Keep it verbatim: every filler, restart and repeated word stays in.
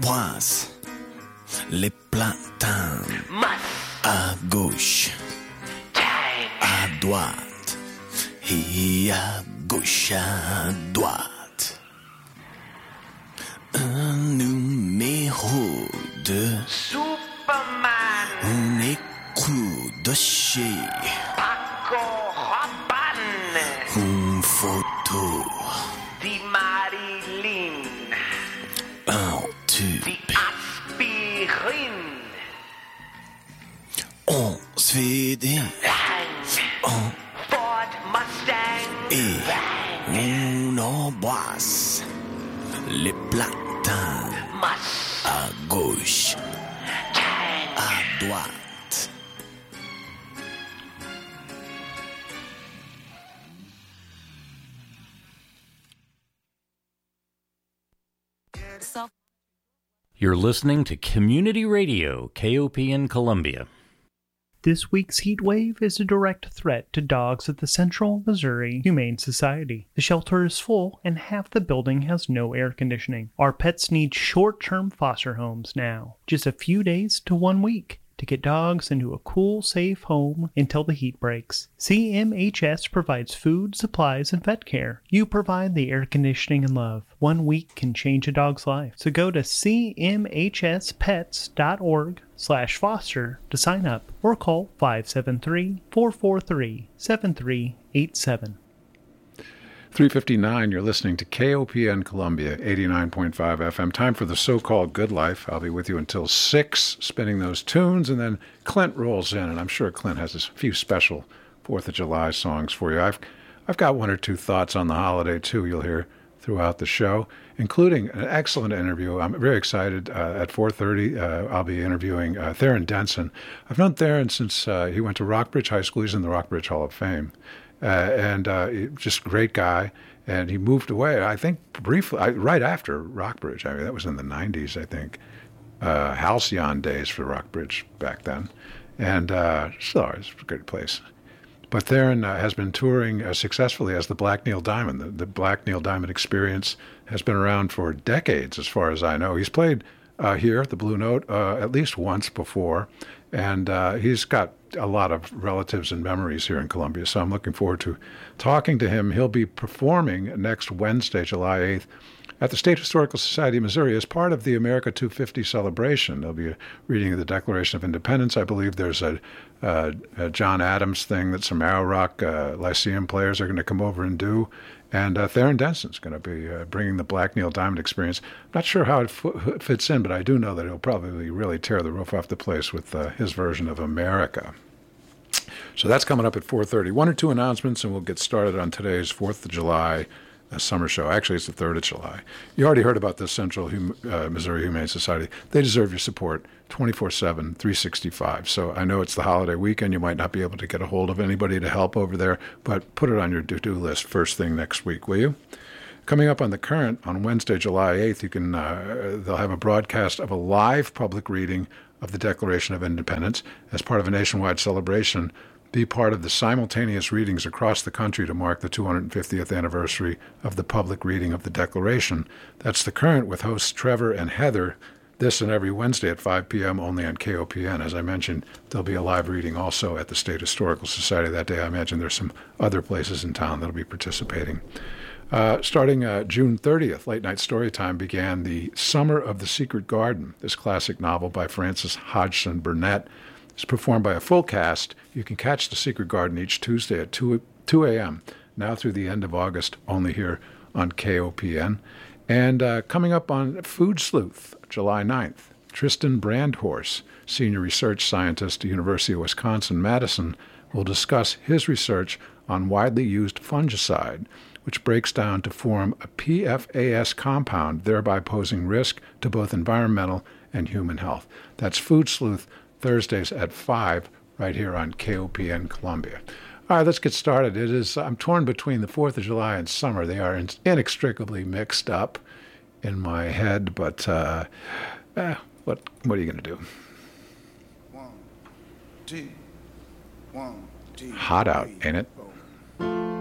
Poisse, les plantains, à gauche, à droite, et à gauche, à droite. Un numéro de Superman, un écrou de chez Paco Rabanne, une photo, die Marilyn, un tube. die Aspirin, On se fait des Bang, Ford Mustang, et Bang, on embrasse les plantains Must, à gauche, Bang. à droite. You're listening to Community Radio, K O P N Columbia. This week's heat wave is a direct threat to dogs at the Central Missouri Humane Society. The shelter is full and half the building has no air conditioning. Our pets need short-term foster homes now, just a few days to one week, to get dogs into a cool, safe home until the heat breaks. C M H S provides food, supplies, and vet care. You provide the air conditioning and love. One week can change a dog's life. So go to c m h s pets dot org slash foster to sign up or call five seven three, four four three, seven three eight seven. three fifty-nine, you're listening to K O P N Columbia, eighty-nine point five F M. Time for the so-called good life. I'll be with you until six, spinning those tunes, and then Clint rolls in, and I'm sure Clint has a few special fourth of July songs for you. I've, I've got one or two thoughts on the holiday, too, you'll hear throughout the show, including an excellent interview. I'm very excited. Uh, at four thirty, uh, I'll be interviewing uh, Theron Denson. I've known Theron since uh, he went to Rockbridge High School. He's in the Rockbridge Hall of Fame. Uh, and uh, just a great guy. And he moved away, I think, briefly, I, right after Rockbridge. I mean, that was in the nineties, I think. Uh, halcyon days for Rockbridge back then. And uh, still, it's a great place. But Theron uh, has been touring uh, successfully as the Black Neil Diamond. The, the Black Neil Diamond experience has been around for decades, as far as I know. He's played uh, here at the Blue Note uh, at least once before. And uh, he's got a lot of relatives and memories here in Columbia, so I'm looking forward to talking to him. He'll be performing next Wednesday, July eighth, at the State Historical Society of Missouri as part of the America two fifty celebration. There'll be a reading of the Declaration of Independence. I believe there's a, a, a John Adams thing that some Arrow Rock uh, Lyceum players are going to come over and do. And uh, Theron Denson's going to be uh, bringing the Black Neil Diamond experience. I'm not sure how it f- fits in, but I do know that he'll probably really tear the roof off the place with uh, his version of America. So that's coming up at four thirty. One or two announcements, and we'll get started on today's fourth of July uh, summer show. Actually, it's the third of July. You already heard about the Central hum- uh, Missouri Humane Society. They deserve your support twenty-four seven, three sixty-five. So I know it's the holiday weekend. You might not be able to get a hold of anybody to help over there, but put it on your to-do list first thing next week, will you? Coming up on The Current on Wednesday, July eighth, you can uh, they'll have a broadcast of a live public reading of the Declaration of Independence as part of a nationwide celebration. Be part of the simultaneous readings across the country to mark the two hundred fiftieth anniversary of the public reading of the Declaration. That's The Current with hosts Trevor and Heather, this and every Wednesday at five p.m. only on K O P N. As I mentioned, there'll be a live reading also at the State Historical Society that day. I imagine there's some other places in town that'll be participating. Uh, starting uh, June thirtieth, Late Night Storytime began The Summer of the Secret Garden. This classic novel by Frances Hodgson Burnett is performed by a full cast. You can catch The Secret Garden each Tuesday at two a.m., now through the end of August, only here on K O P N. And uh, coming up on Food Sleuth, July ninth, Tristan Brandhorst, senior research scientist at University of Wisconsin-Madison, will discuss his research on widely used fungicide, which breaks down to form a P F A S compound, thereby posing risk to both environmental and human health. That's Food Sleuth, Thursdays at five, right here on K O P N Columbia. All right, let's get started. It is, I'm torn between the fourth of July and summer. They are inextricably mixed up in my head, but uh, eh, what, what are you going to do? One, two, one, two, Hot out, three, ain't it? four.